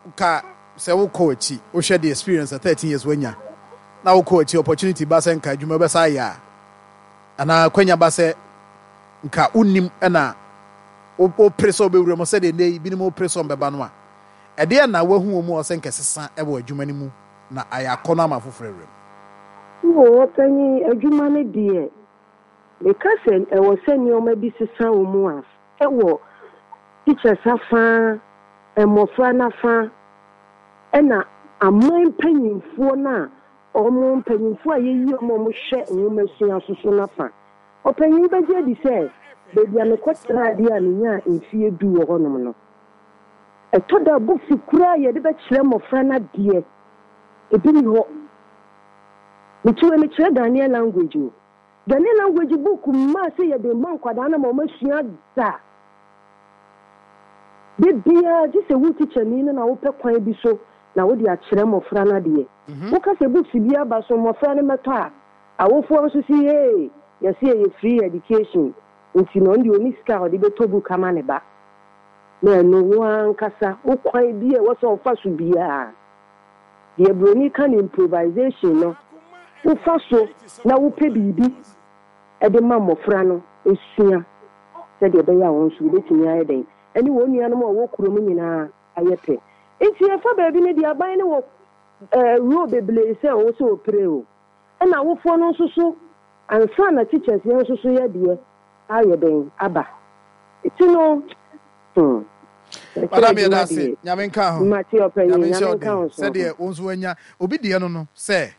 ka say wo coach wo share the experience at 13 years wenya na wo coach opportunity ba say nka adwuma be say ya ana kwanya ba say nka unnim na o preso be wura mo say de nei bi ni mo preso mbeba no a e de na wahu omu o say nka sesa e bo adwuma ni mu na ayakọ na mafoforo wura wo tanyi adwuma ne de because e wo say ni o ma bi sesa omu a e wo teachers afa emofra na fa ena aman panyimfo na omo panyimfo ayeyi omo mo hwe nwomasua soso na fa opanyin beje di say bebi an kotra dia nya enfie du wo honom no etoda bu fikura ye de be kire mofra na de ebi ni ho me kire Daniel language o Daniel language book ma say ye de man kwada na mo masua da bibia just a wo teacher ni na wo pe kwan bi so na wo de a kire mofra na de wo ka se books bia ba so mofra ne meto a awofo so si hey you see a free education until no ndi oni ska o de be to book ama ne ba na no wan kasa wo kwan bi e wo so fa so bia de broni kan improvisation no wo fa so na wo pe bibi e de ma mofra no esua se de be ya won so de timi aye den ani wo nua no mo wo kuro mu nyina ayepe enti e fa ba bi ne de aban ne wo ro beble se wo so opre o na wo fo no so ansa na teachers ye so ye de aye den aba enti no Madam Yadasi nyamenka ho mati opanyi nyamenka ho se de wonso anya obi de no se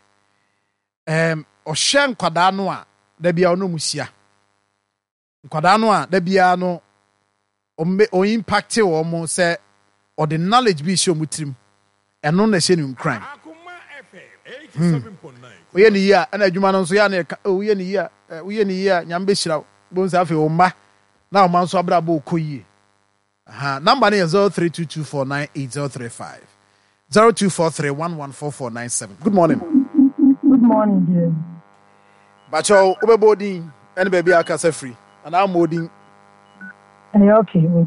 ohye nkwada no a da bia no musia nkwada no a da bia no o impact wo mo say or the knowledge be show mutrim eno na hye nim crime oye ni ya ana adwuma no so ya na oye ni ya nyambe hyira bonsa afi o ma na o man so abra ba okoyie number is 0322498035 0243114497. Good morning. Good morning, dear. Bacho obebodi any baby akasa free and I'm moding. Okay, wait.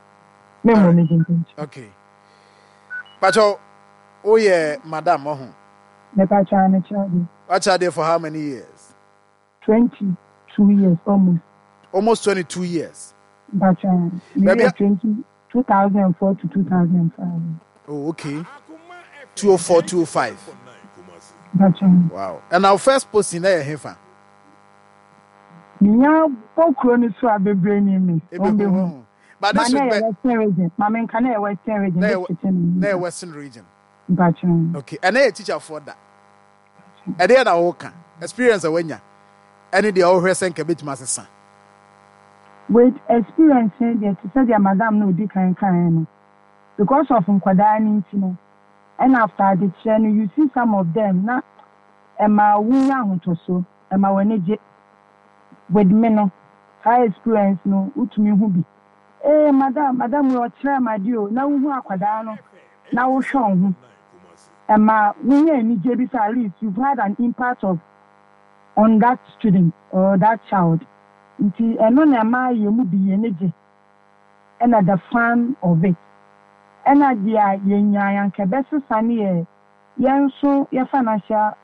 Okay. Bacho, oh yeah, madam, What's there for how many years? 22 years, almost. Almost 22 years. Bacho, 2004 to 2005. Oh, okay. 204, 205. Bacho. Wow. And our first post in there, Hefa. Nya pokro so abebreni mi. But this is Western region. Mama can Western region. Na Western region. Bacho. Okay. And I teacher for that. And then I work experience awenya. Any the all recent bit master. With experience there to say their madam no di kan no. Because of nkwada ni ntino. And after the training you see some of them na ema wunya hotoso, ema weneje with me no high experience no utumi hu bi madam we ochira madio na hu akwada no na wo hwon hu ema wunya ni je bi at least you've had an impact on that student or that child nti eno na ma yemu bi yeneje and the fun of it and dia yenya yanke beso sane yenso your financial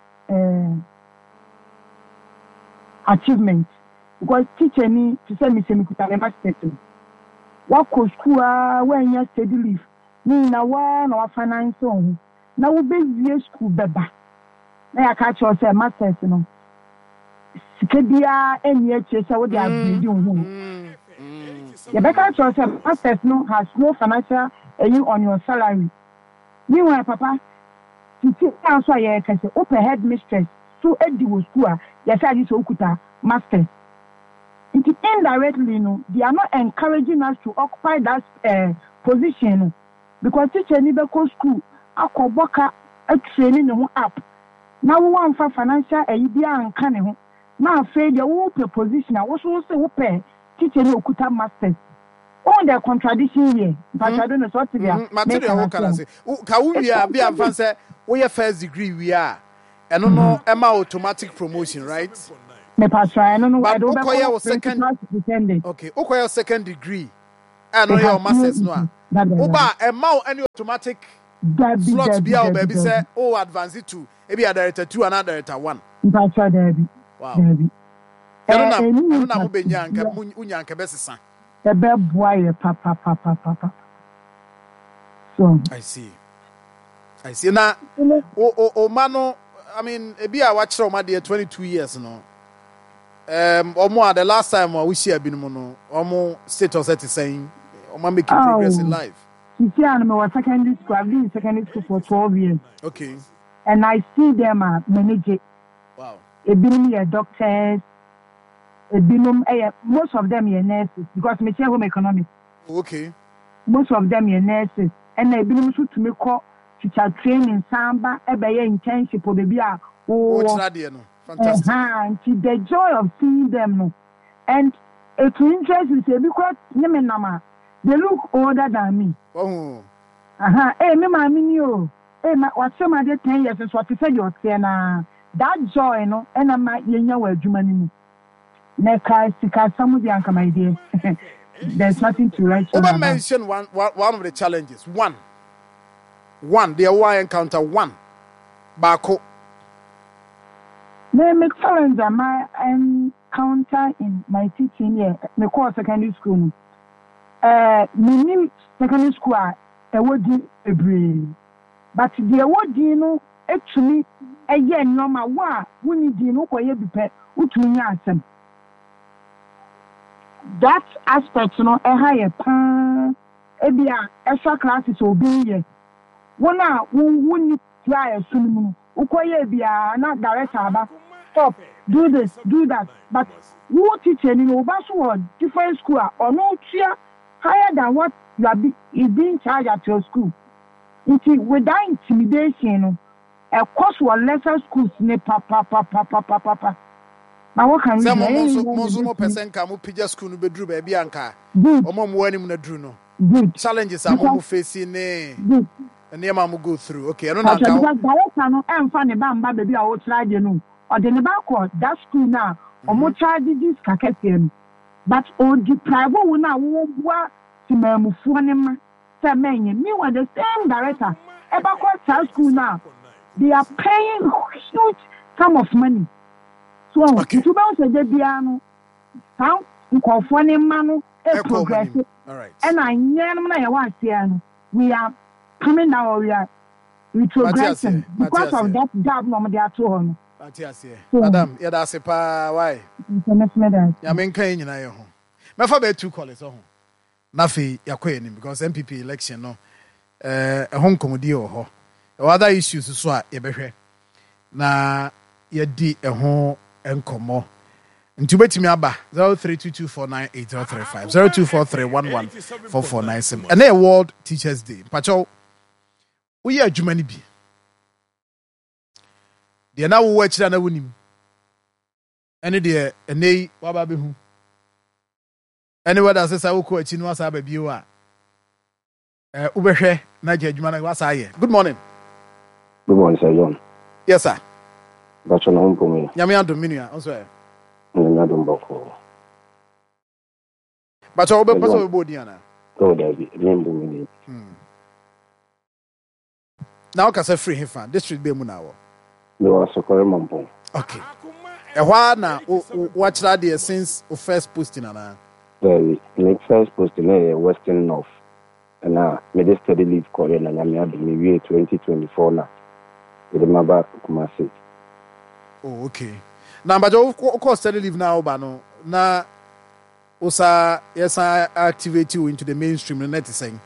achievement. Because teacher me to send me kuta never settle. What could school when you steady leave? Me na one or finance on. Now we be year school beba. Now I catch yourself masters no. Sikedia NHS what they are doing. You better yourself masters no has no financial on your salary. Meanwhile, Papa, teacher also I can say open headmistress. So Eddie was school. Yes, I just okuta masters. Indirectly, they are not encouraging us to occupy that position because teacher need to go school. Akoboka a training up. Now we want for financial idea and canning. Now afraid you will pay position. I also say we pay teacher no okuta masters. All their contradiction here, but I don't know what to do. Material, what can I say? Can we be advanced? We have first degree. We are. And no, Emma automatic promotion, right? Me pastor, I don't know. But Okoye second. Okay, Okoye second degree. And no your masters no. Oba Emma any automatic Slots be our baby say, oh, advance it to maybe a director 2 and a director 1. That's right, Debbie. Wow. Debbie. I don't know Unyanka Bessa. The bed boy, papa. So I see. Now, Mano, I mean, maybe I watched my dear 22 years, no. Or more, the last time we see a binomo, almost status at saying, or making progress in life. You see, I was secondary school. I've been in secondary school for 12 years. Okay. And I see them manage it. Wow. A bit doctors, most of them are nurses because me share home economics. Okay. Most of them are nurses. And I been to me call teacher training, samba, internship or baby. Fantastic. The joy of seeing them. And it's interesting because they look older than me. Oh. Hey, me mami yo. Hey, what's some other 10 years is what you said you're saying. That joy, no, and I'm not yenya well, Jumani. Neka, sika, some of the anchor, my dear. There's nothing to write. Over mention one of the challenges. One, the Hawaii encounter one. Bako. Me make challenge my encounter in my teaching year. Me call secondary school. Me secondary school would a brain. But the award no actually again normal wa we need no koye bipe utunya asem. That aspect no higher pa ebia extra classes obi ye. Wona wo ni try asunu ukoye bia na director aba stop do this do that but who teacher ni oba so different school or no tia higher than what you is being charged at your school. With that intimidation, a course was lesser schools ne papa. Now what can we do? Some person come up pija school no bedru baby anka. Omo mo anim na dru no. Challenges are mo facing ne. And near mamu go through. Okay, I don't know. Director no emfa ne bamba baby a wo try de no. Or the neighbor court that school now. Omo charge this kakete. But on the private one now wo bua timamufu ne ma. Meanwhile, the same director, Ebakwa School now, they are paying huge sum of money. So, if you don't say the piano, how you call funny man, progressive. All right. And I know we are coming down, we are retrogressing because of that job. No, they are too home. Madam, yeah, that's a pa. Why? Yeah, men can you know? My father 2 callers. Nafi yakweni because MPP election no Hong Kong di ho other issues so a yebehwe na yedi ho enkomo nti betimi aba 0322498035 0243114497 and a World Teachers Day pacho we are adwumani bi de na wo akira na wonim ene de enei waba behu anyway, that's a Sauko Chinwasa Babiwa. Ubeshe, Naja Jumana Wasaye. Good morning. Good morning, Sir John. Yes, sir. That's an home for me. Yamian Dominia, also. Madam Boko. But all the Bodiana. Oh, David, name. Now, Casa Free Hifa, District Bemunawa. You are so correct, okay. A while now, watch that there since first posting. The first post in Western North, and now made a steady leave Korean and I'm having me 2024 now. With the Maba Kumasi. Oh, okay. Now, but of course, steady leave now, Bano. Now, Osa, yes, I activate you into the mainstream, and that is saying.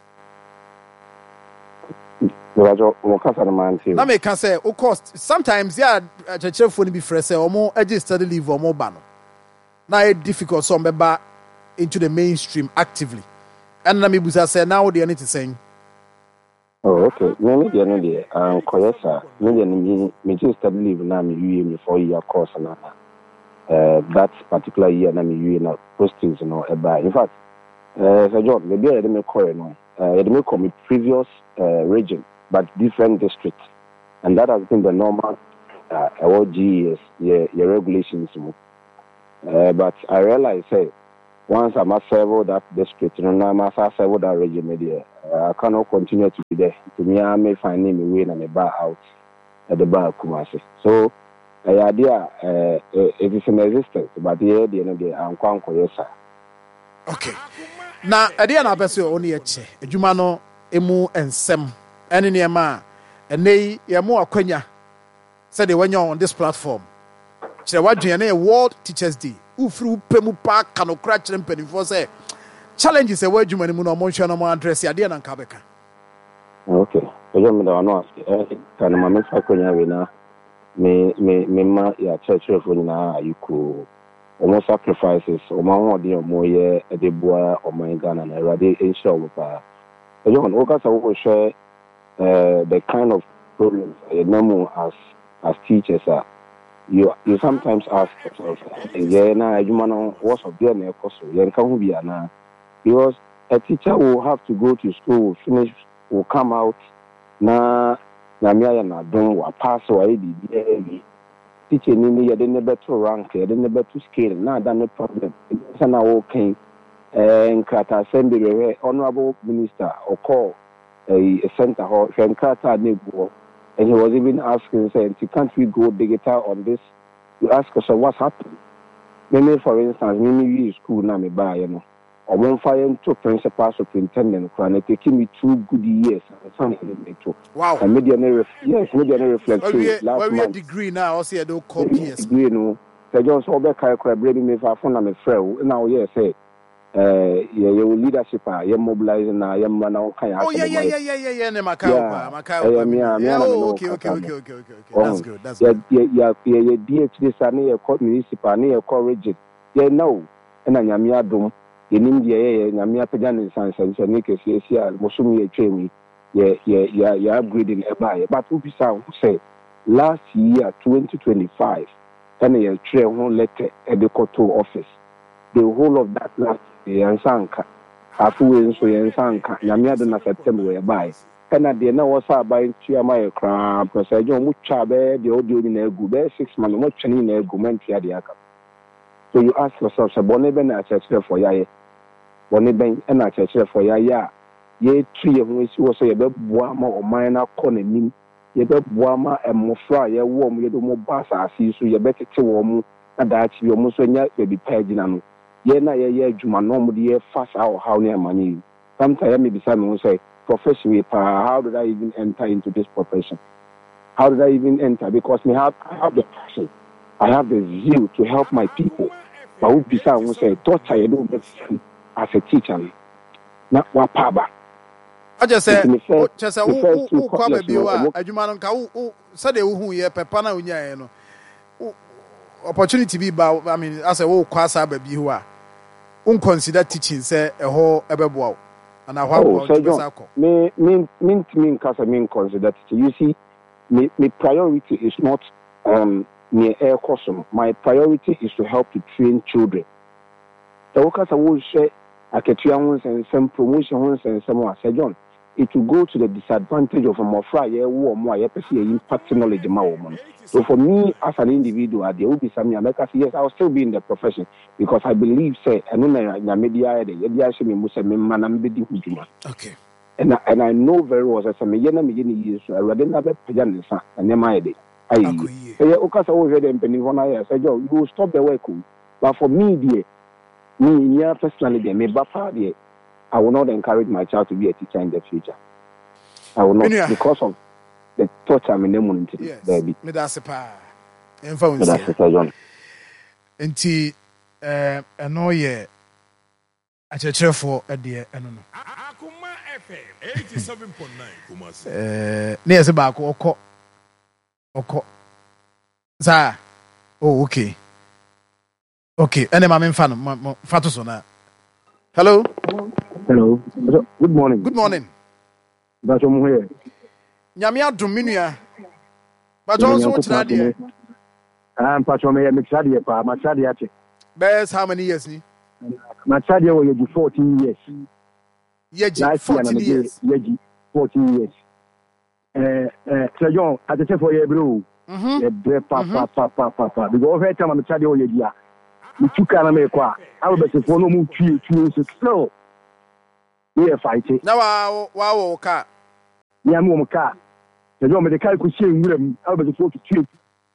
Now, make us say, of course, sometimes, yeah, a chef will be fresh or more, I just steady leave or more Bano. Now, it's difficult, so I'm into the mainstream actively. And let me say now what do you need to say? Oh, okay. Maybe the idea. Koyesa. Maybe me just leave now. Me 4-year course na. That particular year na me na postings no. In fact, Sir John, maybe I didn't call no. I didn't call me previous region, but different districts, and that has been the normal. Our GES, your regulations. But I realize, hey. once I must serve that district, and I must serve that region media. I cannot continue to be there. To me, I may find me win and a bar out at the bar Kumasi. So the idea it is in existence, but the end of the day, I'm quite yes, sir. Okay. Na ade na abese oni eche adwuma no emu ensem ene ne ma enei ye mo akwanya said they were on this platform. Chere wadwen na World Teachers Day. Ufru pemu pa kanokra chere mpanifo say challenges e wadwuma ni mu no mo hwe no mo address ade na nka beka. Okay. Ojo me da no ask. Kan ma me fa kwanya we na me ma ya church for na ayuko. Almost sacrifices omo de omo ye de boa omo Ghana na rade ensure wo pa. Ojo no ka sa wo share the kind of problems as teachers are. You sometimes ask yourself, yeah, na adwuma no what's of there na ekoso yen ka hu bia na, because a teacher will have to go to school, finish, will come out na me ya na don wa pass wa bi teacher ni ye de ne better rank, ye de ne better scale na that no problem. So na okay nkrata assembly honorable minister or call a center hall nkrata ne go. And he was even asking, saying, can't we go digital on this? You ask us, what's happened? Maybe, for instance, maybe school now me buy, you know, or one fire to principal superintendent, and it taking me 2 good years. Wow. And media reflect. Last month, degree now, also I don't copy degree no. They just all the kind of bring me for fun. I'm a friend. Now, yes, say. Your leadership you mobilizing na you man now kind of yeah ne Macau okay that's good yeah DH na your municipal na your rigid yeah no na nyame adom yenim de nyame apagya ne sansan ne kesi a mosum ye twemi yeah upgrading e but we say last year 2025 and you try one letter at the court office the whole of that last yansanka afuwe nso yansanka nyame ade na September we buy kana de na wo sa buy tua my kra because you mu twa be de audio ni na egu be 6 months mo twani na egu man tua de aka. So you ask yourself so bone be na church for yaye bone ben na church for yaye ye tue ho esi wo so ye be boa ma o man na kɔ nanim ye be boa ma emofra ye wo mo ye do mo ba sa asi so ye be tete wo mo na da chi wo mo so nya ye bi page na no ye na ye adwuma no mo de fast how near money. Sometimes maybe someone say professionally how did I even enter into this profession? How did I even enter? Because I have the passion, I have the zeal to help my people. But who be someone say torture you do as a teacher na wa paba. I just say who come be wa adwuma no nka who say de who ye pepa na unya no opportunity be ba I mean as a who kwasa ba bi ho a consider teaching say a whole ebeboa and I want me consider teaching. You see, my priority is not near air custom. My priority is to help to train children. The workers will share a ketuans and some promotions and some more. Say John, it will go to the disadvantage of a more fry more impact knowledge. So for me as an individual, there will be some America. Yes, I'll still be in the profession because I believe say and okay. And I know very well as a years I rather never pajan and you will stop the work. But for me, dear, me personally, me bapa I will not encourage my child to be a teacher in the future. I will not because of the touch I'm in the moment. Yes. Baby. Me that's a pa. Enti eno ye achechefo ade eno no. Akuma FM 87.9 Kumasi. Ne yesi ba ko oko. Za. Oh okay. Okay, ene ma me mfa no fato so na. Hello. Hello. Good morning. Good morning. That's from here. Nyame adom menua. Ba Johnson what na dey? Patron me mixade pa, machade ate. Best how many years ni? Machade wo ye 14 years. Yeji 14 years. Yeji 14 years. Sir John, I just for ye bro. Ye bre pa. Because every time machade wo ye dia. me two car na me kwa I will be for no mu tue still we are fighting na wa ka ya me mo car the jo me de kai ku sie nwuram I will be for to tue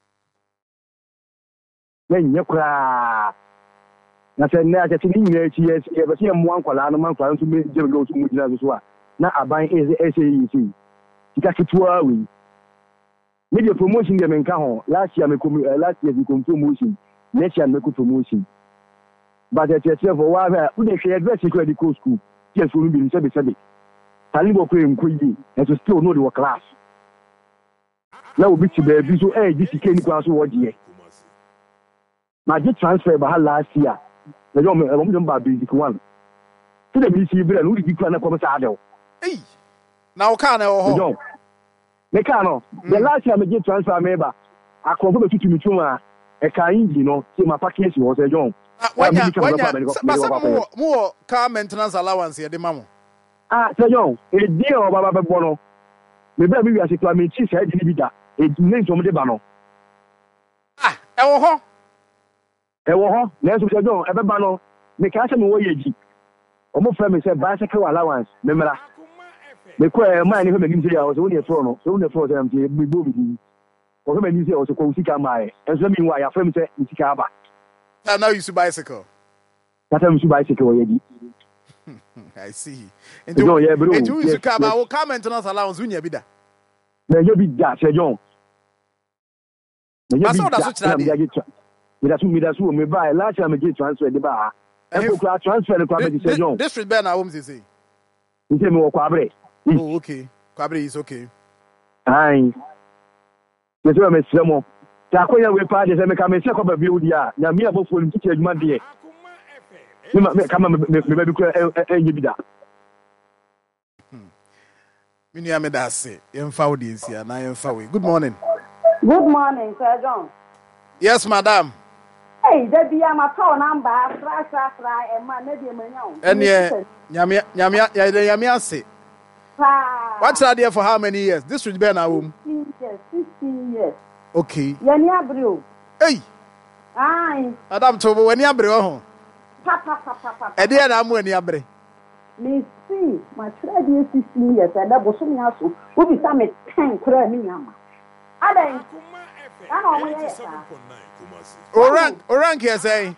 nye kura na sɛ nɛ akyɛte ne nyinaa akyi yɛbɛsɛ yɛ mmoa nkwalaa no ma nkwalaa nso gyeme gɛ so mu gyina so a na aban ɛsɛ yi sei sika ketewa wei media promotion deɛ menka ho last year mekɔ promotion next year mekɔ promotion but ɛkyerɛkyerɛ fɔ wahwɛ wode hwɛ yɛdrɛ sikɔ ade kɔ school tiɛ so no bi sɛbesɛbe tane bɔ kɔ nkɔ yi ɛso still no de wɔ class na obi te baabi so ɛgye sika ni kwan so wɔgyeɛ magye transfer ba ha last year na jo me ba basic one ti de mi si bra no di kwa na kom sa adew na o ka na o ho jo me ka no the last year me get transfer me ba akọfo be tutu mi tuma e ka inji no ti ma package wo se jo wanya mo car maintenance allowance ye de mamo se jo e di o baba be bo no me bra mi wi ase to me chi se di bi da e name so mo de ba no e wo ho na so se jo e be ba no me ka se me wo yeji o mo fra me se bicycle allowance me mra me ko e ma ni fe me nim se ya o so ni fro no so ni fro se am ti mi bo bi o fe me nim se o so ko sika mai e so mi wa ya fra me se sika aba now you use bicycle that time you bicycle wo yeji I see and you use car ba o car maintenance allowance unya bi da na ye bi da se jo na ye bi da me da so me buy last time me get transfer de ba e ko kra transfer ko be se jo district be na home say you say me wo kwabre oh okay kwabre is okay ai me so me sremo ta ko ya we pa de se me ka me se ko ba bi odi a na me abofo ni tiki adwuma de me kama me ba bi ko enye bi da mini am da say yemfa audience ya na yemfa we good morning Sir John. Yes madam. Hey, there be my phone number. Fra and my media man. And nyamia say. What's that there for how many years? This should be an home. 16 years. Okay. Yania bro. Hey. Aye. Madam Tobo, when you bring home. Papa. A dear, I'm when you bring. Me see, my child is 16 years, and that was so many also. Who be some 10 cry me, Yama. I Orang here say.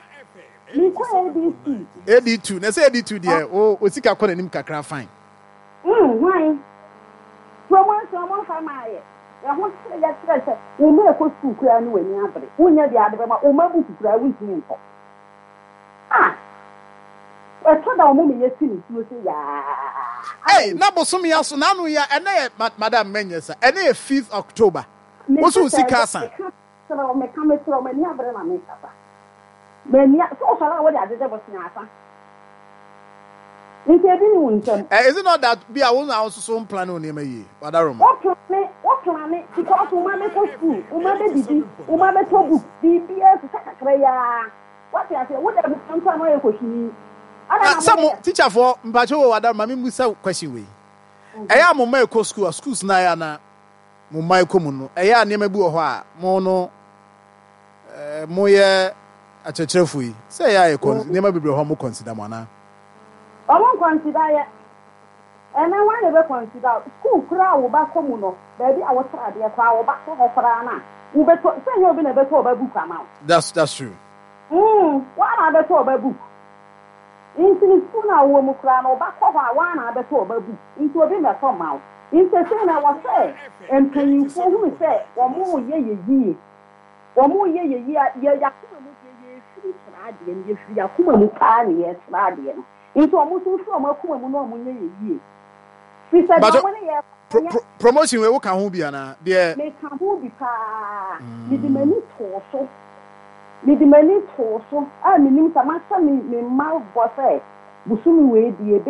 AD2. Na say AD2 there. O sika ko nanim kakra fine. Why? Someone for my. Ya ho se ya trese. O me ko school kura ni wani abre. Unya dia ade ma o mabu kura wi tin nko. E to da o mo me yesi ni so se ya. Hey, na bosom ya so na no ya ene madam menyesa. Ene 5th October. Oso sika san. Me come to me ni abre na me kasa. Me ni so sala wo dia de bosom asa. Is it not that be a woman also some plan on him? What are what plan? Because woman go school, woman baby, woman to book, BBS, Sakaya. What I say, what have some time I question? Some teacher for Mpacho or Adam, Mammy Musa question way. I am on my school, schools Nayana, Mumai Comuno, a ya near Buha, Mono, Moya at a chefui. Say I never be homo consider mana. I won't consider it. And I want to consider school crowd back home. Baby, I was trying to crowd back to her for Anna. You better say you've been a better book amount. That's true. One other tour by book. Into school now, woman crown or back over one other tour by book. Into a dinner from mouth. Into saying I was say, and can you for who say, or more ye, or more ye, Yakuma Mukani, yes, Radian. Into almost from a woman, she said, promotion we can who be ana dear make can who be pa with the many torso with the many torso I mean me mouth was say busumi we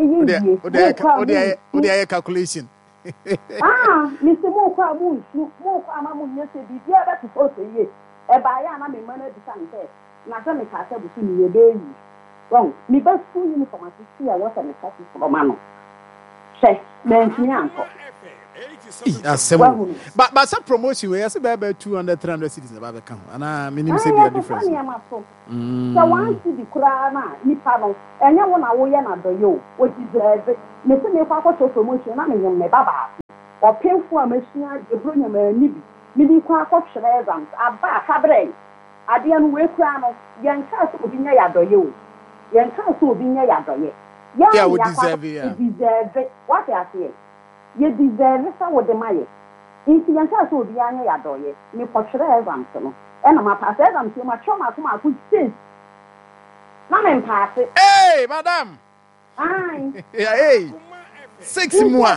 the calculation Mr. Moka Moon Mamu yes be dear that is also ye a buyer and I'm a man of the sun said nothing me can say busumi we baby wrong me best school uniform I see I was a necessity for Mano say mention uncle But some promotion we say about 200 300 cities about come and I mean say the difference. So one see the crana nipa no enya wona wo ye na do yo what deserve me say me kwa kwa promotion na me me baba o penfo amasua de bronya ma ni bi me di kwa kwa hwere exams aba kabre ade no we kura no yen ka so obi nya ya do yo yen ka so obi nya ya do ye yeah we deserve it deserve what I say you deserve sa wo de maye inti yen ka so obi anya ya do ye me kwa hwere exams no and my pass exams ma choma kuma ku state na me pass hey madam yeah hey 6 more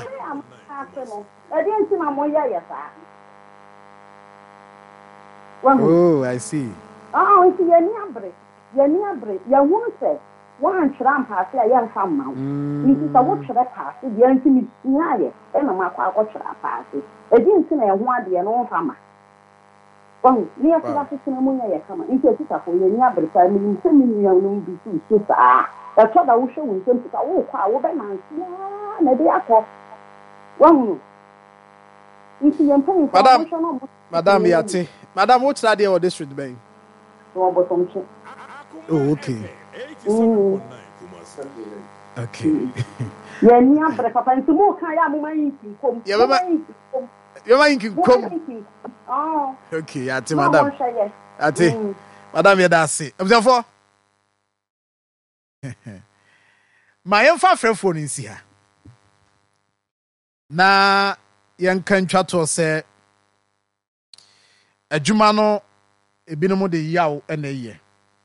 oh I see it's yani abre ya won say one tram pass ya yan fam ma nti sa wo twere pass de anti mi suaye e na makwa akotwere pass e di nti na e ho ade no fama bon ni ya tira se na munya ya kama nti ati ta ko yani abre pa mi nti mi ya no bi su sa e to da wo hwe won nti ta wo kwa wo be man na de akọ wan nti yan pa information no madam yate madam what try there or district bay no bottom che oh okay okay ya ni abre papa nti mo kan ya mo man yin kom ya ba you man yin kom oh okay yate madam yate madam ya da se abzafo ma yan fa frefo ni si ha na yan kan twato se adwuma no ebinom de yaw na ye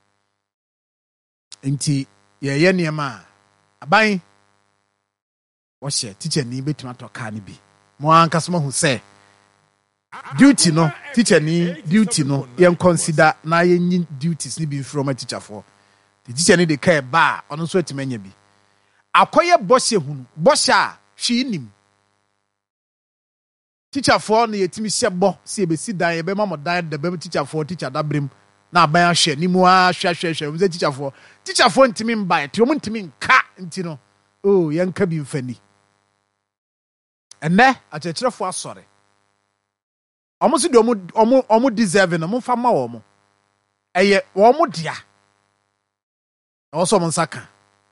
nti ye niema aban wo hye teacher ni betuma to ka ni bi mo ankasoma hu se duty no teacher ni duty no yan consider na yen duties ni bi from a teacher for the teacher ni de ka ba ono so atimanya bi akoye boshe hunu boshe a hwi nim teacher for na yetimi hyebo se be si dan ye be mamo dan de be teacher for teacher da brem na aban ahwe ni mu a hwe we teacher for ntimi mba ti omu ntimi nka nti no oh yanka bi mfani enne achechirefo asore omo si de omo deserve no mo fa ma wo mo eye wo mo dia also mo nsaka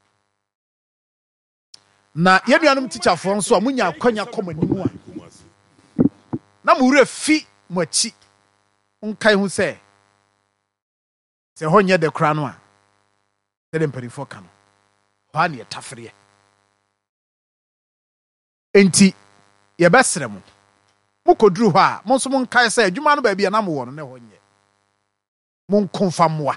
na yeduanum teacher for nso a munya akwanya komanimu a na mure fi machi unkai hu se honye de kra no a de mperifo ka no ha ne tafere enti ye besere mo mukoduru ho a mo nso mo nkai se adwuma no ba bia na mo wo no ne honye mo nkonfa moa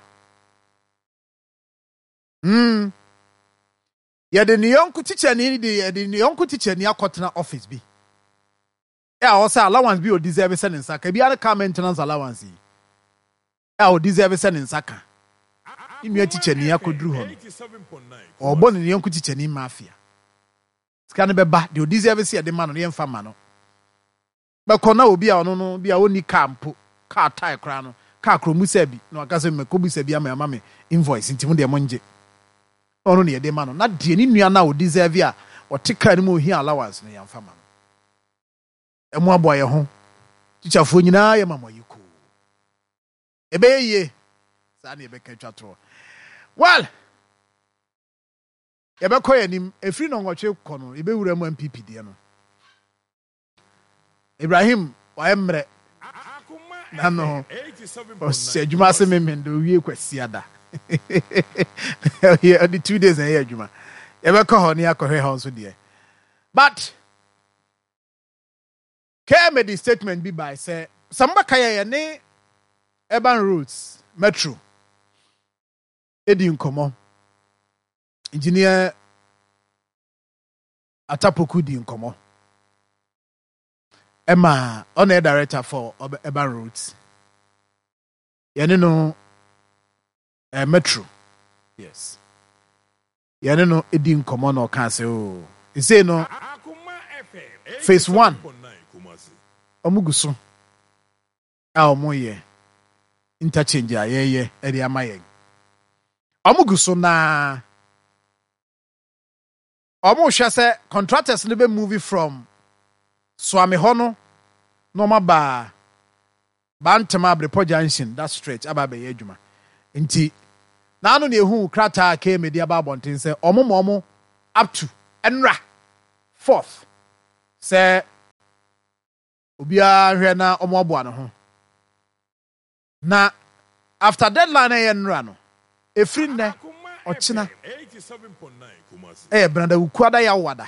ye de niyonku teacher ni de niyonku teacher ni akotena office bi yeah, also allowance be o deserve send in saka. Be a car maintenance allowance. Yeah, o deserve send in saka. Inu teacher ni akodru ho. O bon ni yonku teacher ni mafia. Scan be ba, de o deserve see de man no yemfa ma no. Be kona obi a ono no bi a oni campo, car tire kra no. Car kromu se bi, no aka se me kobu se bi ama me invoice nti mu de monje. Ono ne de ma no. Na de ni nua na o deserve a o tika ni mo hi allowance no yemfa ma. Emu aboye ho teacher fo nyina ye mamoyiko ebe ye sa na ebe ka twatro well ebe koye nim efri no nwotwe kono ebe wura mu MPP de no Ibrahim wa emre na no o se juma se memendo wie kwasi ada ye the 2 days aye juma ebe ko ho ne akohwe ho so de but made the statement be by say samba kaya ne urban roads metro edi nkomo engineer Atapoku di nkomo Emma on air director for urban roads yene no metro yes yene no edi nkomo no ka say oh e say no phase 1 omuguso a omoye interchange a yeye eri amaye omuguso na omo hwese contractors no be moving from Swami Hono, Noma Ba, Bantama Brepo Junction, that stretch, Ababe Yejuma. Inti, Nano ne who Krata came media babontin say, Omo up to Enra, 4th. Say, Ubia Rena Omobuano. Na, after deadline, Enra no, a friend there, Ochina, 87.9 Branda Ukwada Yawada.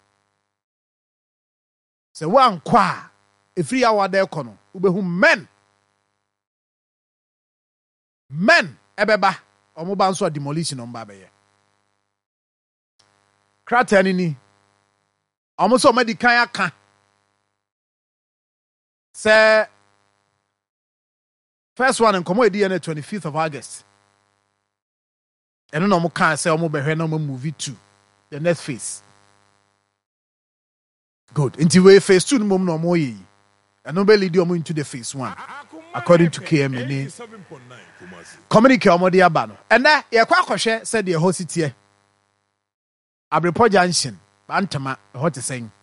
Say, one kwa, a free hour there, Kono, Ubehu men, Ebeba, Omobanso demolition on Babaye. Kratanini, almost so many kayaka. Say, first one in Comedy on the 25th of August. And no more can say Omo Beheno movie 2, the next phase. Good. Into way phase 2 no more. And nobody lead you into the phase 1. According to KMNA. Communicate Omo dia ba no. And that ye kwa kwhwe said the whole city. Abrepo Junction, Bantama, what is saying.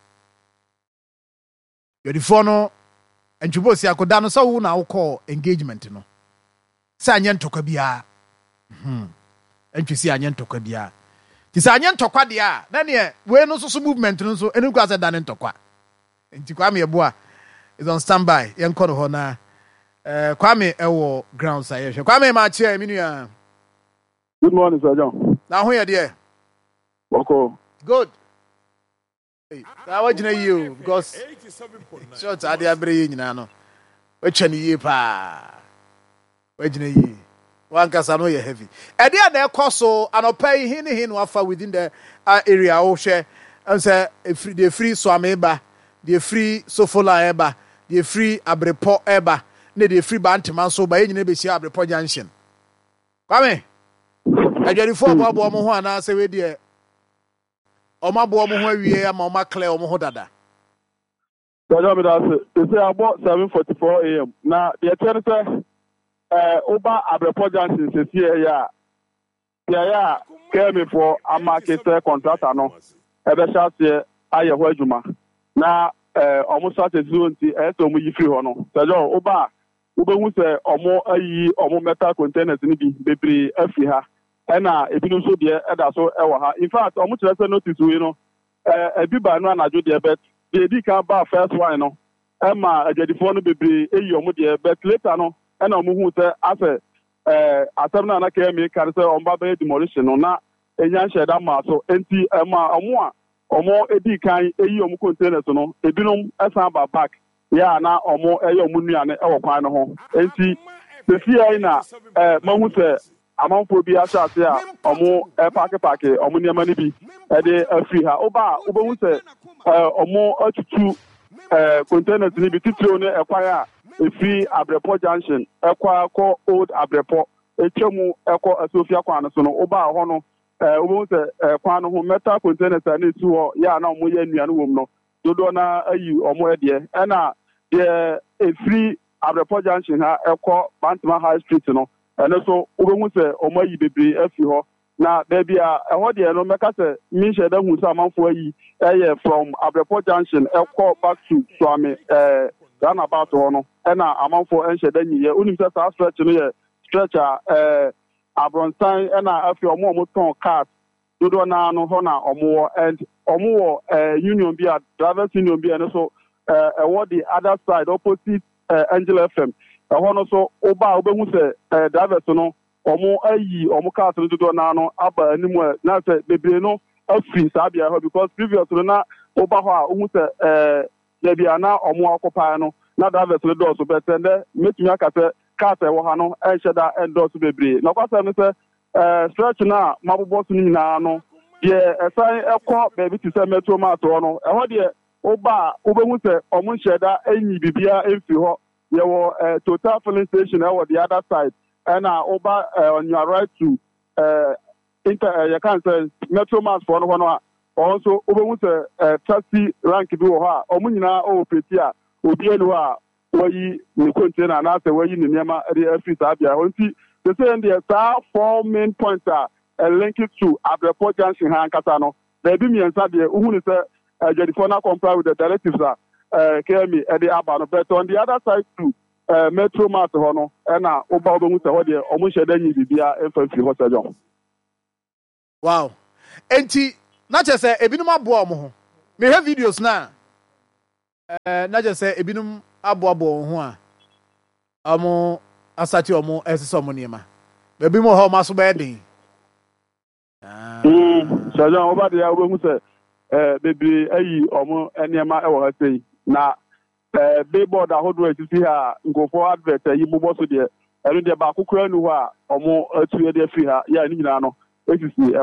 You're the phone and you both say akoda no so wo na wo call engagement no. Say anyen toka bia. And you see anyen toka bia. Ti say anyen tokwa dia, na ne we no so movement no so enu kwa say dan tokwa. Enti kwa me eboa is on standby. Yen call ho na Kwame ewo ground side. Kwame ma chia mi nua. Good morning, Sir John. Na ho ye de. Boko. Good. Hey, I want you because short ade abre nyina no. We twa ne yie pa. We gina yie. One kasa no ye heavy. E dey na ekoso anopai hin wafa within the area wo hwe. Am say the free Swameba, the free Sofola eba, the free Abrepo eba. Ne de free Bantama so ba nyina be sia Abrepo Junction. Kwame. Adwarifo abo mo ho ana se we de omabo mo ho awie ama o ma clear mo ho dada. Dojo me da se say about 7:44 am. Na the tell say oba Abrepo Junction se see ya came for amarket contractor no. E be sha se aye ho adwuma. Na almost start to do nti so mo yi free ho no. Dojo oba hu se omo ayi omo metal containers ni bi bebre afi ha. Ena ebinom so de eda so ewo ha. In fact, omo kire se notice we no ebiba no anajo de bet de di kan ba first one no. Ema ajedifo no bebre eyi omo de bet later no ena omo hu se ase asem na na ka me kan se omba be demolition no na enya nheda ma so enti ema omo edi kan eyi omo containers no ebinom esan ba back ya na omo eyi omo nuane ewo kwan no ho enti the fear na mahu se amanfo bi asase a omo park omo niam ni bi e de afri ha oba hu se omo atutu containers ni bi titiro ne ekwa ya efi Abrepo Junction ekwa ko old Abrepo etwemu ekọ Asofia kwan so no oba ho no hu se kwan no ho metal containers na tu ho ya na omo ya nuane wom no dodo na ayi omo de e na de efri Abrepo Junction ha ekọ Bantama High Street no and so hu se omo yi bebre afi ho na there be a ho de no meka se mi sheda hu se amanfo ayi from Abrepo Junction ekọ back to Swami Ghana about ho no na amanfo ensheda nyiye unim se sa stretch no ye stretcher Abronsan na afi omo ton cars dodo na no ho na omo and omo union bi a drivers union bi and so the other side opposite Angel FM ho no so oba hu se drivers no omo ayi omo cars no dodo na no aba animu na se bebre no afi sabia ho because previous no na oba ho a hu se there be na omo occupy no na drivers no do so better metumi aka se cars wo ha no ensheda endorse bebre na kwasa no se stretch na mabobo so ni na no ye esan ekọ baby ti se metro mart ho no ho de oba hu se omo nsheda enyi bibia emfi ho ye wo Total filling station e wo the other side na oba on your right to you can say metro mart for no no also hu se taxi rank bi wo ha omo nyina o peti a obi elu a wayi ni container na se wayi ni niema e afi sabia ho nti they say in the 4 main points are linked to Abrepo Junction ha nkata no there be me answer there hu ni se Jedifona comply with the directives Kemi at the Abano, but on the other side too, Metro Master Hono, and now about the almost a day infantry hotel. Wow. Enti, not just say, Ebinum Abuamo. Me have videos now. Not just say, Ebinum Abuabo, Amo Asati Omo, as someone near. Maybe more how much bedding. So, over the album, baby, Omo, and Yama, I was saying. Now, billboard, I hold to see her go for advert, you move also there. I don't know about Kukuranua, or more 2 years free her, yeah, Nino. Yes,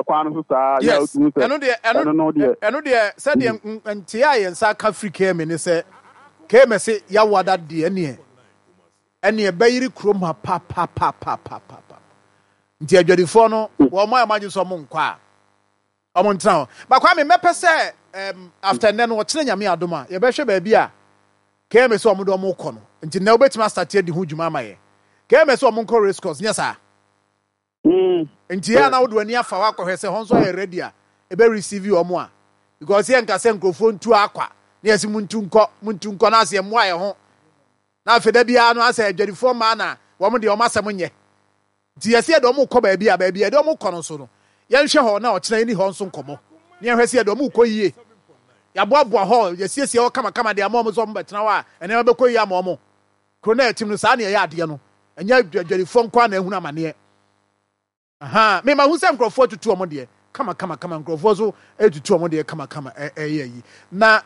I know there. Said the and Tia and South Africa came and say, came and say, Yawada dear, and near Bayery Chroma, papa. Dear Jodifono, or my imagine some monqua. I'm on town. But Kwame Mepe say, after then, what's in Yamia Duma, your best baby, came as some Modomo, until no better master the Hujumama. Came as some Monco race course, yes, sir. Nti ya na wodo ani afa wa kɔhwese ho nso ready a e be receive you omo a because here nka se nkrofo ntu akwa na yesi muntu nkɔ na ase mo aye ho na afeda bia no ase adwadifo ma na wo mo de o masem nye nti yesi e do mo kɔ ba bia e do mo kɔ no so no ye nhwe ho na o kyena ni ho nso nkɔmɔ ne hwese e do mo kɔ yie ya boaboa ho yesi o kama de amom so mo betena wa ene be kɔ yie amom kro na etim no sa na ye ade no enya adwadifo nkwa na ehunu amane aha me ma hu se nkrofo tutu omo de kama nkrofo so etutu omo de kama yi na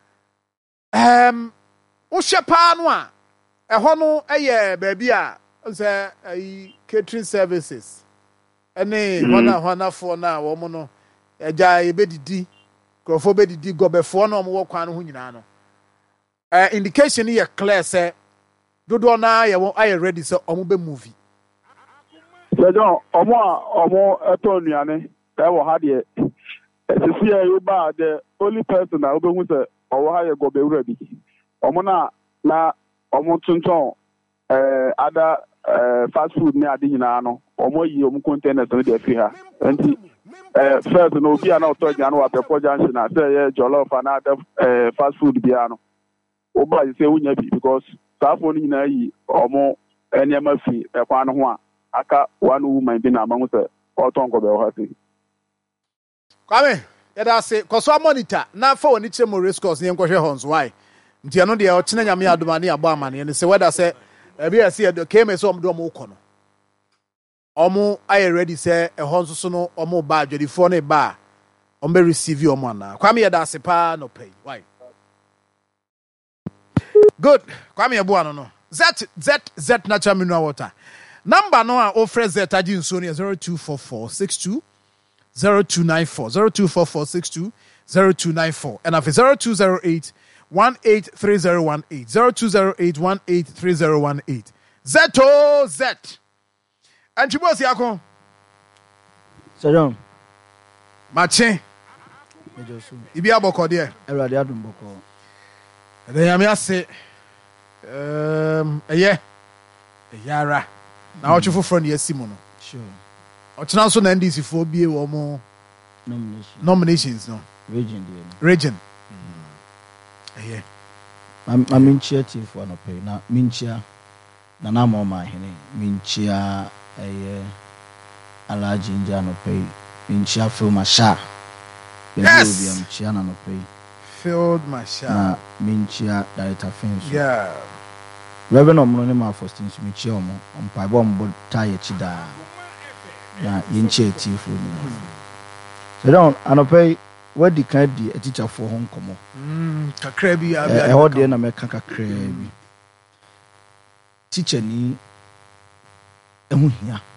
wo shepa no a ɛhɔ no ɛyɛ baabi a sɛ catering services ɛne hona fo na wo mo no ɛgya ebedidi nkrofo bedidi gobefo na omo wo kwan no ho nyina no indication yɛ clear sɛ dodo na yɛ ready sɛ omo be movie. John, Omo Etoniane, that will have the Yuba, the only person I will say, or hire go be ready. Omona, na Omotunton, other fast food near Dinano, Omo Yum containers on the Fiha. And first, no piano, Tojano at the Pojantion, I say, Jollof and other fast food piano. Oba, you say, Winyabi, because Safoni Nai, Omo, and Yamafi, a Panua. Aka one woman be na among say otonko be ohati Kwame yeda say koso monitor na fa oni chemo race course ne nkohwe hons why ntia no de o kene nyame adoma ne abo amane ne say whether say e be say do came so omdo mo uko no omo aye ready say e hons so no omo ba adwadifo ne ba ombe receive you omo na Kwame yeda say pa no pay why good Kwame ebo ano no z natural mineral water. Number no a offer Zetaji Sonia 024462 0294 024462 0294 and after 0208 183018 0208 183018 Zeto Z and Chibosi Ako Salam Mache Ibi aboko there Erade adum boko then I say Yara na what you for friend Simono. Sure. Or also na NDC for be or more nominations no. Region. Yeah. I'm initiative for no pay na minchia na na mo ma hene minchia alaji nja no pay minchia film masha. Yes. Minchia na no pay. Field masha. Na minchia director films. Yeah. Reverend Omrone ma first in Smichi Omo on Pibom Taya Chida. Ya Yinche Tifu. So don't anopay what the kind a teacher for home como. Kakrebi I hold the American Kakrebi. Teacher ni Emuhia.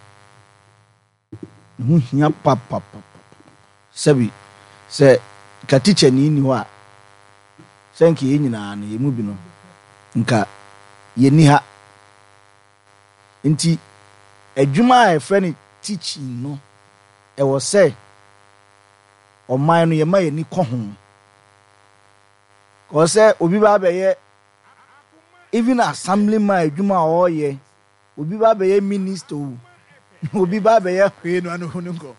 Emuhia papa. Sabi say ka teacher ni wa. Senki nyina na yemu bi no. Nka yeni ha nti adwuma a efre teaching no e wo say oman no ye ma yeni kɔ ho ko say obi ba be ye even assemblyman adwuma o ye obi ba be ye minister obi ba be ye kwe no anu hunu ko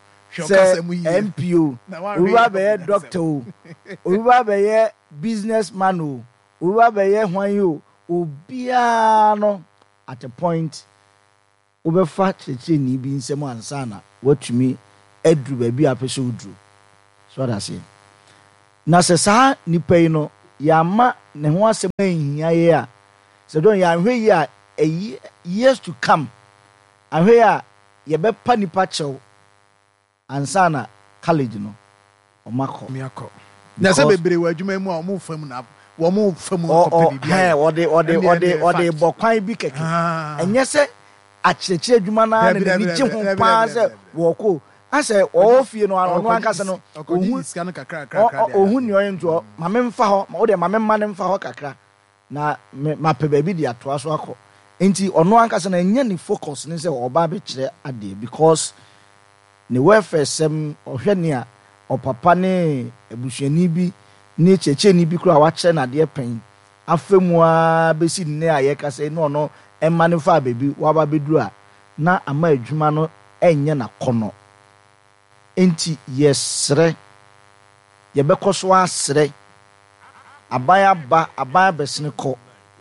MPO obi ba be ye doctor obi ba be ye businessman we were by you, Obiano at a point over fat ni being someone sana. What to me, Edru baby episode drew. So that's it. Nasa ni payno, Yama, Nehua Semain, ya. So don't ya a years to come. I hear ye be pani pacho and sana college no or Mako. There's a baby where you may move from now. One move from or they bokai big and yes, actually, Jumana and the Jim pass walk. I say, oh, you know, I don't want Casano or who you're into my men for or the mamma man for Hokaka. Na my baby, the atwas wako. Enti ono ankasa na enya ni focus ni se oba be kire ade because ne welfare sem ohwe ne a opapa ne ebusuani bi ne cheche ni bi kura wa kire na de pen afemu a besi ne aye kasa no no emma ne fa baby wa ba beduru a na ama adwuma no enye na kono enti yesre ye be koso asre abaya besne ko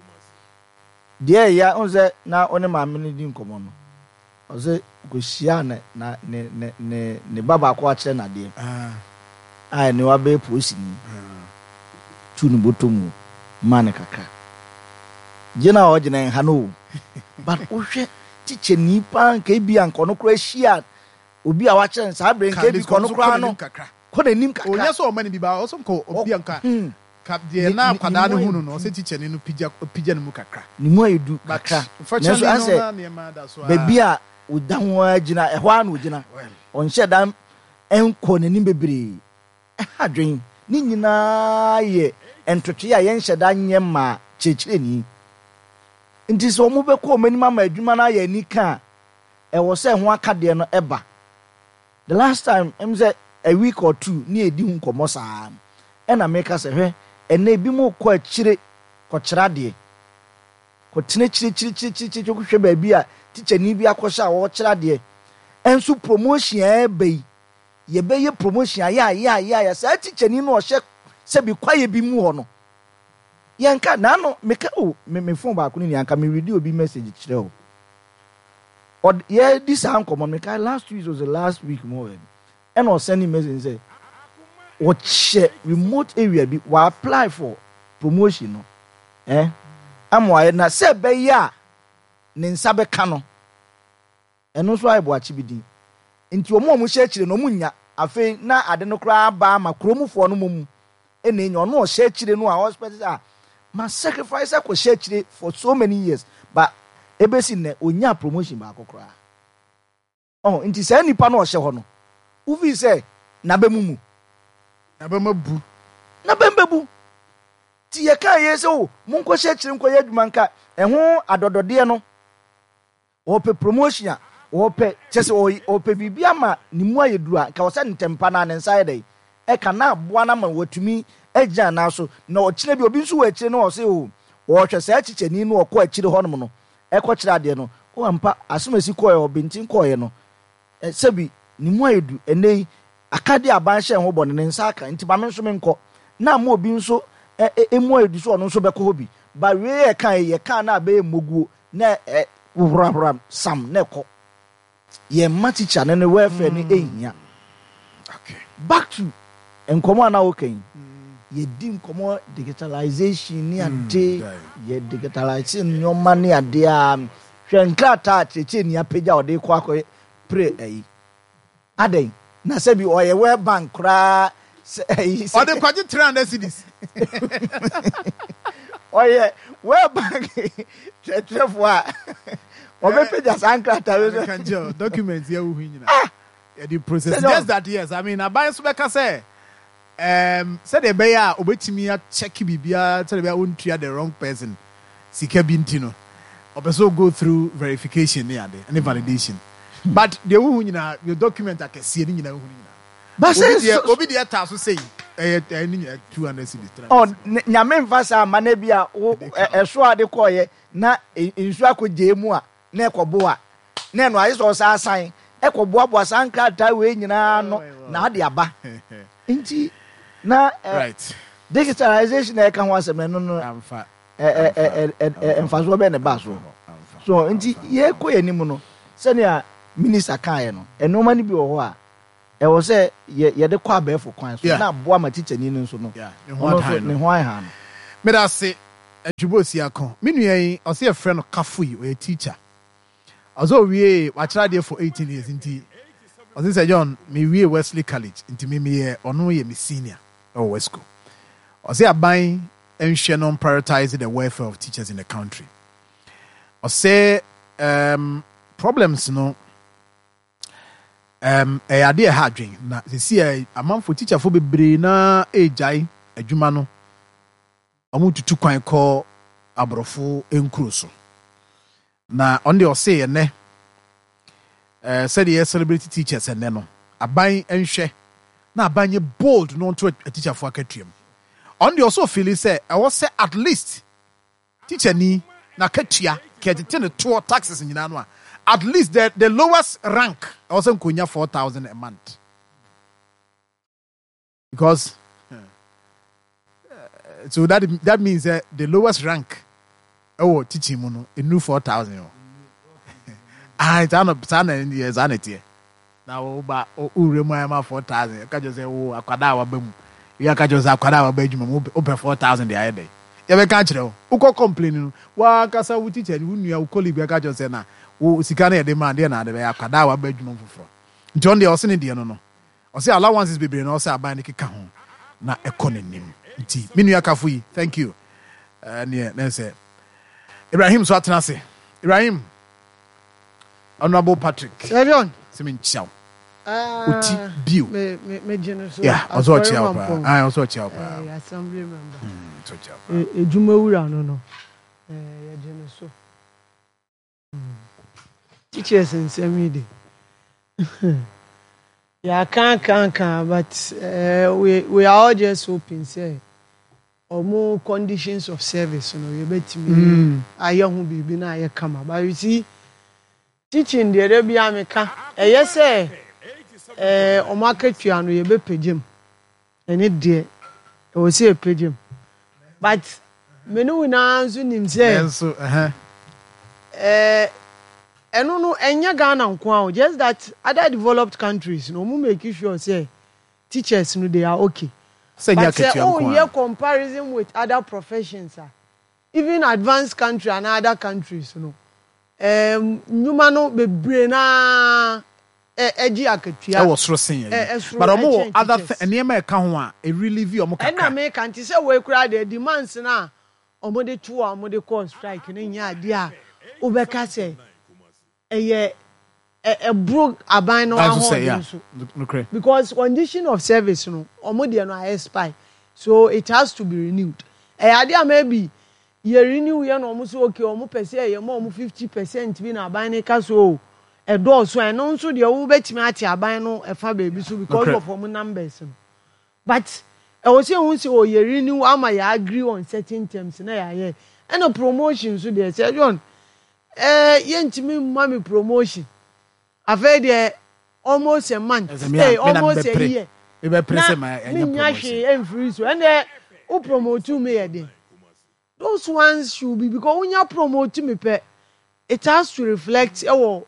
de ya onze na one maame ne di nkomo no oze go hia ne baba ko a kire na de ai ne wa be posi ni tu no botomu man kaka gina o gina ha no but ohwe tiche ni pa nka bi anko no kra hia obi a wa kire sa bre nka bi ko no kra no ko na nim kaka onya so o mani bi ba o so ko obi anka Cap de na kwada ne hunu no se teacher ne no pija ne mu kakra ni mu edu kakra unfortunately no na ma da so baby a udan ho agina ehwa na ogina on shedam enko ne nim bebre hadwen ni nyina ye entwetwe a yen hyeda nyema chechire ni nti so mu be ko mani mama adwuma na ya ni ka e wo se ho aka de no eba the last time em say a week or two ni edi hu komo saa ena make us hwe ene bi mu ko akire ko kira de ko tene chiri ko hwe ba bi a teacher ni bi akosha wo kira de ensu promotion e bei ye be ye promotion ya sa teacher ni no hye se bi kwaye bi mu ho no yanka na no meka o me phone ba ko ni yanka me read obi message kire o or yeah this ankom meka last week was the last week more and or sending message say watch remote area bi wa apply for promotion no amwa na se be ya ne nsa be ka no eno so aibo achi bi din nti omo hye kire no munya afi na ade no kra ba ma kromufo no mum ene nya no hye kire no a hospital ma sacrifice ko hye kire for so many years but ebesi ne onya promotion ba akokra nti se nipa no hye ho no uvi se na be mumu na bembebu ti ye kan ye se o munko hye kire nko ye adwuma nka eho adodode no o pe promotion o pe chese o pe bibia ma ni mu ayedu a ka wo se ntempa na ne nsa yedai e ka na aboa na ma watumi agya na so na o kire bi obi nso wa kire no o se o wo hwe se achicheni no o ko akire honom no e ko kire ade no o ampa asomasi ko ye obintin ko ye no sebi ni mu ayedu enei akade aban hye ho bɔ ne nsa aka nti ba me nso me nkɔ na mo obi nso emu ayedu so ɔno nso bɛkɔ hobi ba we ye kan na be moguo na wurabura sam na ɛkɔ ye ma teacher ne welfare ni ehia okay back to enkomo na okan ye di enkomo digitalization ni ade ye digitalization nyoma ni ade a hwenkrata cheche ni apagya ode kɔ akɔ pray ayi aden na sebi oye web bank kra ode kwaji 300 cedis oye web bank trefo a obe page sankrata we can jo documents here we nyina the process just that yes I mean aban so beka say said e be ya obetimi ya check bibia tell be wontua the wrong person sika bi ntino obeso go through verification ne ade and validation but the who nyina your document akese ni nyina who nyina but say obi dey ta so say 200 cedis oh nyame mfa sa amana bia eso ade koye na insu akogye mu a na ekobo a na no ayi so sa asan ekobo abo sanka ta we nyina no na ade aba nti na right digitalization e ka ho asem no amfa emfaso be ne baso so nti ye ko yanim no se ne minister kan no enoma ni bi wo ho a e wo se ye de kwa abefo kwan so na boa ma teacher ni nso no ne ho ha no me da se adwubosi akon me nua yi o se e friend no Kafui o teacher also we wa kira there for 18 years nti o se John me we Wesley College nti me ono ye me senior o West School o se aban enhwe non prioritize the welfare of teachers in the country o se problems no ade ha adwen na sisi amanfo teacher fo bebre na ejai adwuma no amututu kwan ko abrofo enkuro so na on the say ne said the celebrity teachers ene no aban enhwe na aban ye bold no to a teacher fo akatuam on the also feel say I was say at least teacher ni na katua ketete ne to taxes nyina no at least the lowest rank also nkonya 4,000 a month because so that means the lowest rank teaching mu no enu 4,000 it's ana years anete na wo ba uremu ama 4,000 ka jo say wo akwada wa bamu ya ka jo say akwada wa ba adwuma mu obe 4,000 dey ayede ye be ka kire wo uko complain no wa kasa wo teacher ni nua wo colleague ka jo say na wo sika na ye demand dey na dey akwada wa ba adwuma foforo John dey ose ne dey no ose allowances bebre na ose aban ne keka ho na economy nti me nua Kafui thank you ne say Ibrahim so atena se Ibrahim Honorable Patrick Serion Simin Chow Uti Biu me generation yeah also Chow I also Chow assembly member so Chow ejuma wura no ya generation teachers in semidi yeah can but we are all just hoping say or more conditions of service you betimi aye hu bibi na aye kama but you see teaching the Arabia meka eye say o market no ye be pagem ene de o say pagem but menu na nzu nim say eno no enya Ghana nko just that other developed countries no mu make sure say teachers no they are okay but your comparison with other professions even advanced country and other countries nyuma no bebre na eji akatua was rosin but omo other enema e ka ho a e relieve omo kaka na me kan ti say we kura the demands na omo de to omo de call strike na nya ade a obeka say eye broke aban no ahon so because condition of service no omo de no expire so it has to be renewed ade a maybe ye renew ye no omo so okay omo pese ye mo omo 50% bi na aban ne ka so e do so e no so de wo betimi ati aban no e fa baby so because of omo numbers no but e wo se hu se o ye renew ama ya agree on certain terms na ya ye and a promotion so de say John ye ntimi mama promotion ave de almost a month almost a year we be press my promotion free so and o promote me ye de those ones should be because when you promote me pe it has to reflect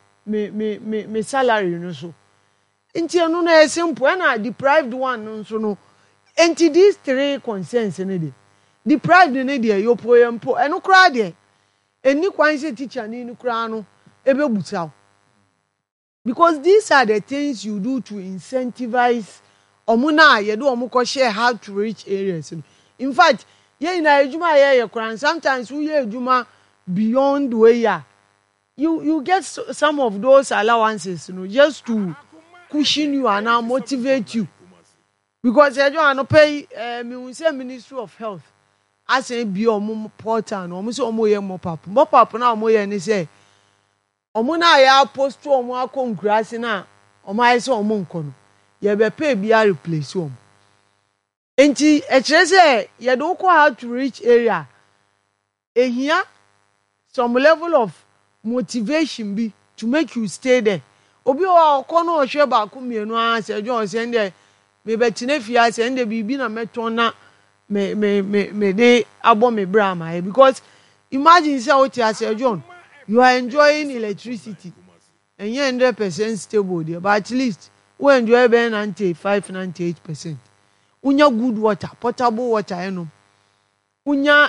me salary no so nti eno na e simple na deprived one no so no enti these three concerns ne de deprived ne de yo poempo eno kra de eni kwan se teacher ni kra no ebe butaw because these are the things you do to incentivize omuna ye do omuko share how to reach areas in fact ye na ejuma ye kran sometimes we ye ejuma beyond where you get some of those allowances just to cushion you and now motivate you because you no pay me say Ministry of Health as a bi omo portal no omo say omo ye mop up na omo ye ni say omo na ya post to omo akonkurase na omo ayi say omo nko no ye be pay bi a replace omo enti ekire say ye do ko how to reach area ehia some level of motivation be to make you stay there obi o ko no hwe ba ko mienu a say John say ndé me betina fia say ndé bibi na meton na me de abo me brama because imagine say what you say John, you are enjoying electricity and you 100% stable there, but at least we enjoy be 95-98%. Unya good water, potable water eno. Unya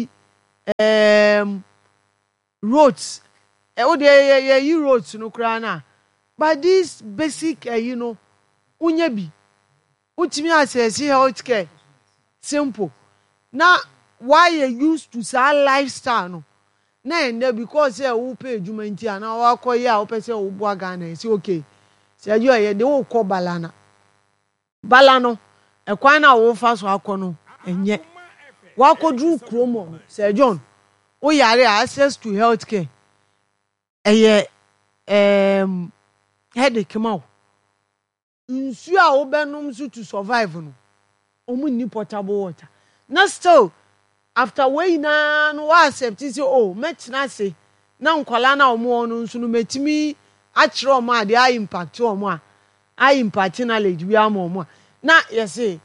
roads. They roads no krana. But this basic unya bi. Utimi access healthcare. Simple. Now why you used to say lifestyle no? Na because who pay adwuma nti ana wa koya wo pese wo bo Ghana say okay. Say you dey wo call balana. Balano ekwan na wo fa so akono enye. Wa kodru kromo Sir John. O yare access to healthcare. Headache ma. Nsu a wo benum so to survive no. Omu ni potable water. Na still after we na no accept say metna say na nkwala na omo onu nso no metimi a kire omo a dey impact omo a impact knowledge we am omo na you say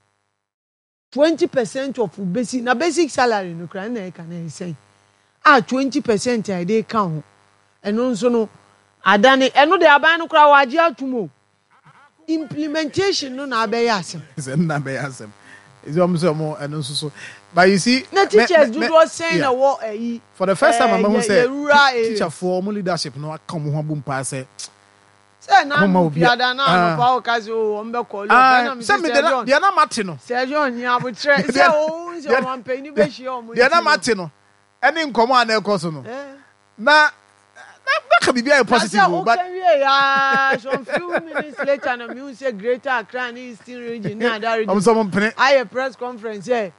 20% of basic salary no kra na e ka na say 20% I dey count eno nso no adane eno dey aban no kra waje atumo implementation no na abeya asem na abeya asem is almost more and so but you see the teachers do not say na what for the first time I'm say teacher for leadership no come ho bum pa say na biada na no pa o kazi o mbe call you na me say dia na mate no Sir John ya abutre say o nse o man pay ni be shi o mo dia na mate no eni nkomo ana ekoso no na can be very positive, but some few minutes later, and you say Greater Accra Eastern Region. I a press conference here.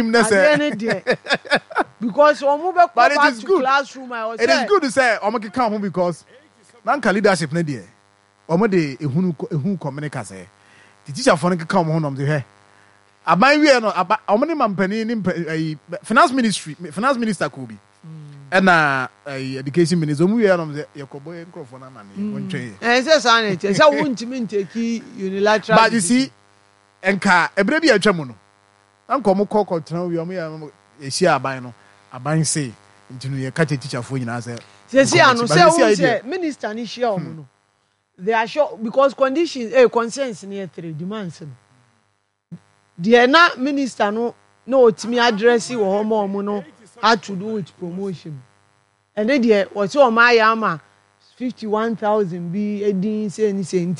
Because but it is good. Classroom, it is good to say Omaki come home because Nanka leadership ne dear. Omade ehunu communicate say. The teacher for come home on the hair. Abai we no omani mampani finance minister could be. And education minister we are on the Yakobo microphone and one train. And says I won't mean take unilateral. But you see, and car a baby a chamono. Uncle Coco tell we are a share by no a buying say into your catch a teacher for you as a say minister ni share no. They are sure because conditions concerns near 3 demands. The na minister no to me address you or more no. Had to do with promotion. And then what's all my ama 51,000 be a say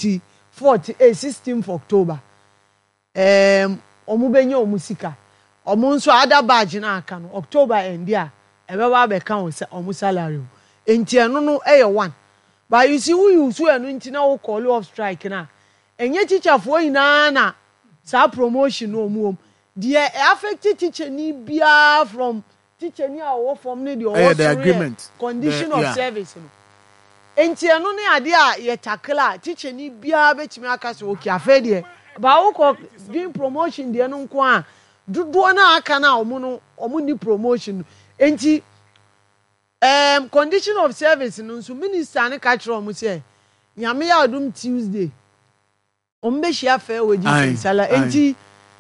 16th October. Omubenyo musika. Omunso other badge na aka no October end there. Ebewa be kan omu salary. Enti eno no 1. But you see who you so eno enti na wo call off strike na. Enye teacher fo ina na sa promotion no omu. The affected teacher ni bia from teacher ni awo from ne the agreement condition of service no enti eno ne ade a ye tackle teacher ni bia betimi aka so okay afa de ba wo ko din promotion de no nko a dodo na aka na omo ni promotion enti condition of service no so minister ne ka kire omo say nyame ya adum Tuesday omo be hia fa waji sala enti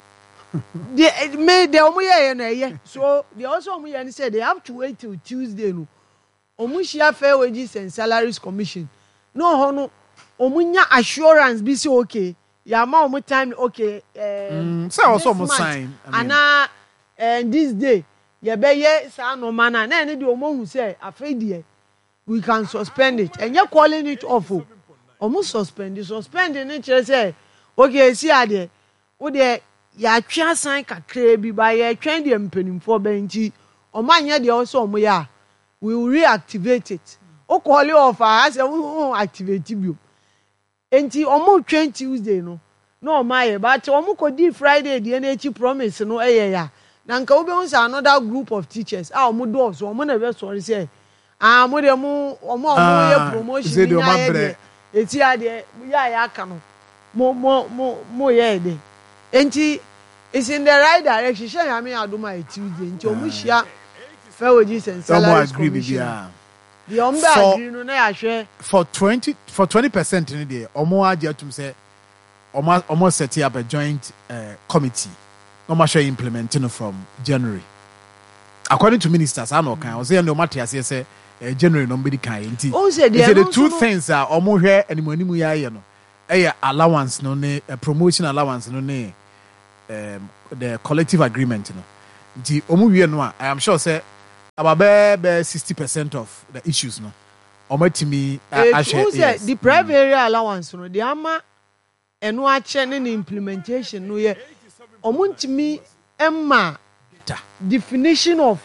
they so they also said they have to wait till Tuesday no omushia fair wages and salaries commission no hono omunya assurance be say okay ya ma omu time okay say also mo sign ana this day ye be ye sa no mana na any de omohu say afedie we can suspend it and you calling it off omu suspend it chere say okay see ade wo de ya twa san kakra bi ba ya twen de mpanimfo banti o manya de also omo ya we will reactivate it o call you off as we activate bio enti omo twen Tuesday no my but omo ko di Friday de na echi promise no ya na nka wo be hu say another group of teachers omo do so omo na be sorry say mo de mo omo ye promotion ya eti ade ya aka no mo ye de enti it's in the right direction. Shey yami aduma Tuesday. Enti omushia fair wages and salaries commission. The ombe agree no na ya hwe for 20% in there. Omo age atum say omo set up a joint committee. no ma share implementing from January. According to ministers, I know kan o say no matter say January no be kan nti. O say the two things are omo hwe animanimu ya ye no. Allowance no ne promotion allowance no ne the collective agreement no. Nti omo wie no I am sure say about 60% of the issues no. Omatimi say the private area allowance no the ama eno ache ne implementation no ye omuntimi emma definition of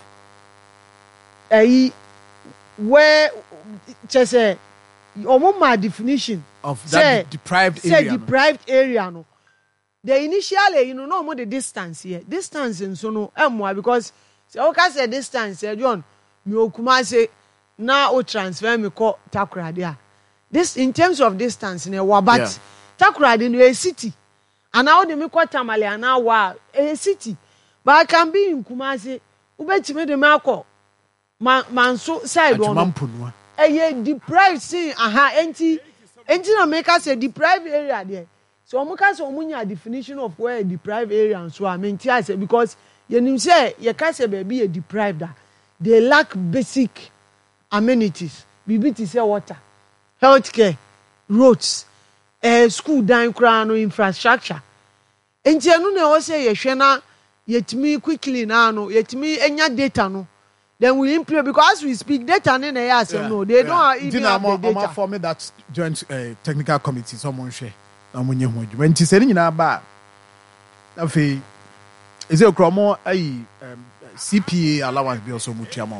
where say omuma definition of that deprived area. Say deprived area no. The initially no more the distance here. Distance in so no emwa because say okay say distance John me Kumase na o transfer me ko Takoradi a. This in terms of distance ne wa but Takoradi no a city. And now the me ko Tamale and now wa a city. But I can be in Kumase ubetime de me akọ manso side one. Deprived see enti na make us a deprived area there. So omuka so omunya definition of where a deprived area and so I mean say because you nim say you can say baby a deprived they lack basic amenities. Bibi say water, healthcare, roads, school dan kra no infrastructure. Enti anu na o say ye hwe na yetimi quickly na no yetimi enya data no. Then we implement because we speak data in the no, they don't even have the data. For me, that joint technical committee, someone share. When she said in our bar, is it a chromo CPA allowance be also mutiamom?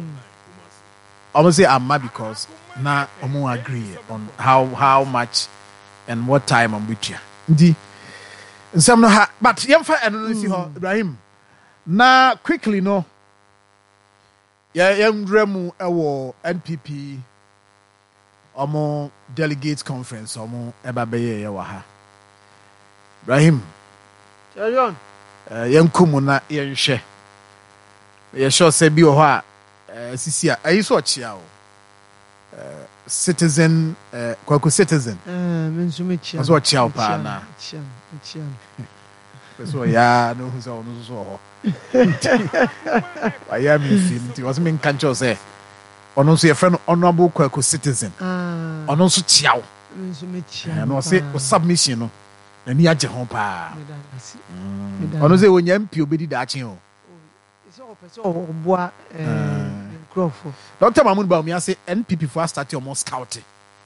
I must say I'm mad because now I'm agree on how much and what time I'm with you. Some no but young for and Ibrahim. Now quickly no. Yemremu ewo NPP omo delegates conference omo ebabeye ye wa ha. Ibrahim. John. Yenkumu na yenhwe. Ye sure say bi ho a sisi a ayiso chia o. Citizen kwaku citizen. Mensume chia. Aso chia pa na. Chia. So ya no so no so. I am in it was mean can't say on also your friend honorable Kwaku citizen on also chiao and was say submission no na ni agye ho pa on say when MP obedi da achen o so boa Crawford Dr. Mahmoud Bawumia say NPP for start your more scouting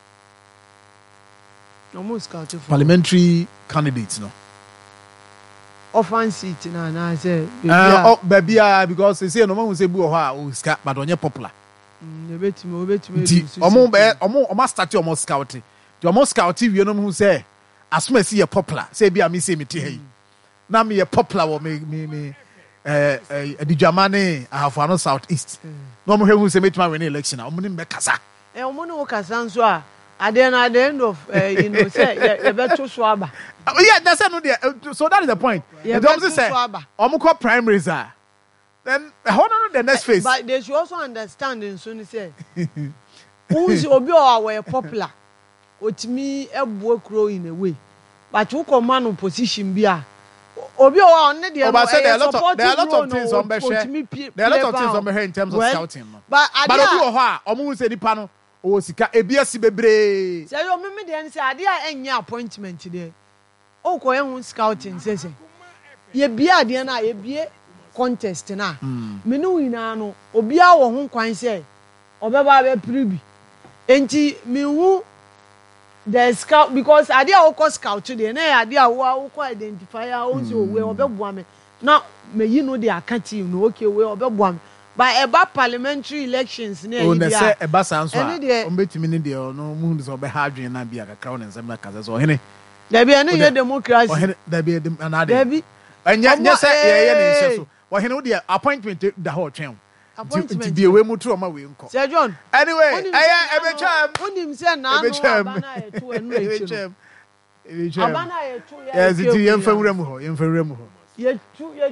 parliamentary candidates no offense it na say baby because they say no man say bu ho a o ska but onye popular obetime omo start your scouting the omo scouting we no hu say asoma si ye popular say bia me say me te hey na me ye popular wo me Adijamane ahafo South East no mo hu say me tuma win election omo ni me kasa omo no kasa nso a at the end of say you better so aba. Yeah, that's so that is the point. Yeah, don't say Omuko primaries are. Then hold on the next phase. But they should also understand in soon say who's obi or popular. Otimi ebu grow in a way. But who command on position bia. Obi or on the there are a lot of things on the share. There are a lot of things on the in terms of scouting. But Omu say the panel. Oh, sika ebiasi bebre. Say you me dey say ade a enya appointment there. O ko yen scouting say ye bia ade na ye bie contest na. Me no wina no obi a wo ho kwan say obeba be pribi. Enti me hu the scout because ade a wo ko scout there na ade a wo ko identify a o so we obeboa me. Na me yi no dey akati no okay we obeboa me. By about parliamentary elections near India. Oh, say eba sanso a ombetimi ni de no mu so be ha adwen na bia kakra won nsem na kaza so hene da bia na ye democracy hene da bia dem anade da bi anya say ye na nse so wo hene wo de appointment da ho twen appointment bi we mu tro ma we nko Sir John anyway ebecham onim say na no abana ye to enu echi abana ye to ya yes it yem fawuram ho ye tu ye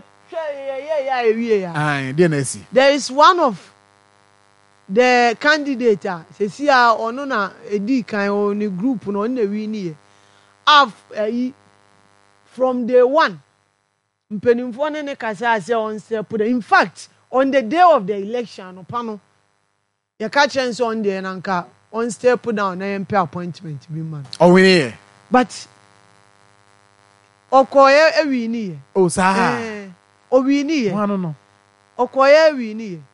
there is one of the candidate say ono na edi kan on the group no na wi ni from day one mpanimfoɔ ne ne kasa ase on step down. In fact, on the day of the election, no pano, you catch us on the nanka on step down na MP appointment be man. Oh, we need. But okoye ewini ye. Oh, sir. Owini ye. No. Okoye ewini ye.